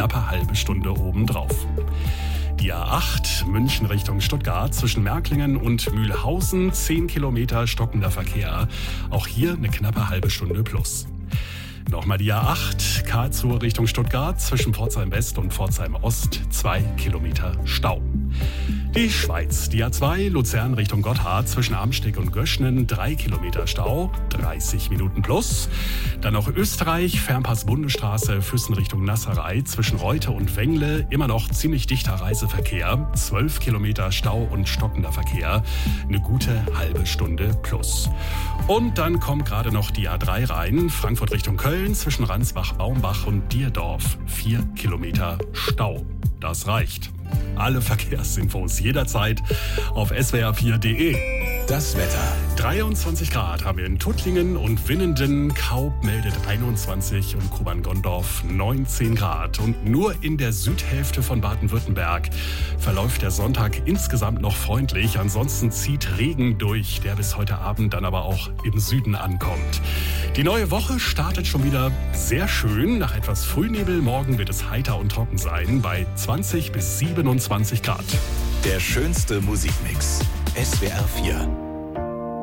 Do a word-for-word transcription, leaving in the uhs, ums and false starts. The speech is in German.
knappe halbe Stunde obendrauf. Die A acht München Richtung Stuttgart zwischen Märklingen und Mühlhausen, zehn Kilometer stockender Verkehr. Auch hier eine knappe halbe Stunde plus. Nochmal die A acht Karlsruhe Richtung Stuttgart zwischen Pforzheim West und Pforzheim Ost, zwei Kilometer Stau. Die Schweiz, die A zwei Luzern Richtung Gotthard zwischen Amsteg und Göschnen, drei Kilometer Stau, dreißig Minuten plus. Dann noch Österreich, Fernpass Bundesstraße, Füssen Richtung Nasserei zwischen Reute und Wengle, immer noch ziemlich dichter Reiseverkehr, zwölf Kilometer Stau und stockender Verkehr, eine gute halbe Stunde plus. Und dann kommt gerade noch die A drei rein, Frankfurt Richtung Köln zwischen Ransbach, Baumbach und Dierdorf, vier Kilometer Stau. Das reicht. Alle Verkehrsinfos jederzeit auf s w r vier punkt d e. Das Wetter. dreiundzwanzig Grad haben wir in Tuttlingen und Winnenden, Kaub meldet einundzwanzig und Kuban-Gondorf neunzehn Grad. Und nur in der Südhälfte von Baden-Württemberg verläuft der Sonntag insgesamt noch freundlich. Ansonsten zieht Regen durch, der bis heute Abend dann aber auch im Süden ankommt. Die neue Woche startet schon wieder sehr schön. Nach etwas Frühnebel morgen wird es heiter und trocken sein bei zwanzig bis siebenundzwanzig Grad. Der schönste Musikmix. S W R vier.